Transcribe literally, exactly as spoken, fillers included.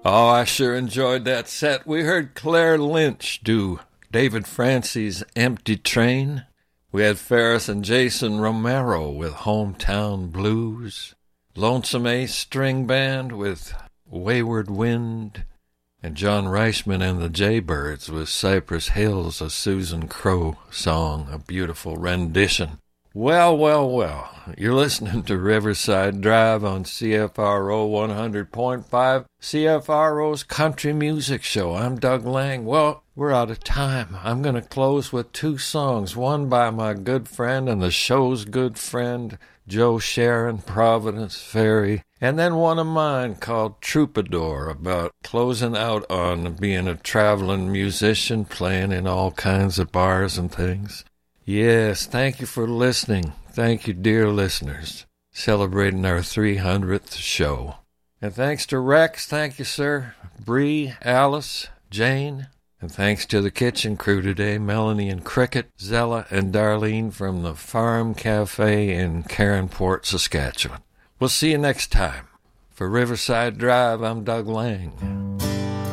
Oh, I sure enjoyed that set. We heard Claire Lynch do David Francie's Empty Train. We had Ferris and Jason Romero with Hometown Blues. Lonesome Ace String Band with Wayward Wind. And John Reichman and the Jaybirds with Cypress Hills, a Susan Crowe song, a beautiful rendition. Well, well, well, you're listening to Riverside Drive on C F R O one hundred point five, C F R O's Country Music Show. I'm Doug Lang. Well, we're out of time. I'm going to close with two songs, one by my good friend and the show's good friend, Joe Sharon, Providence Ferry, and then one of mine called Troubadour, about closing out on being a traveling musician, playing in all kinds of bars and things. Yes, thank you for listening. Thank you, dear listeners, celebrating our three hundredth show. And thanks to Rex, thank you, sir, Bree, Alice, Jane, and thanks to the kitchen crew today, Melanie and Cricket, Zella and Darlene from the Farm Cafe in Caronport, Saskatchewan. We'll see you next time. For Riverside Drive, I'm Doug Lang.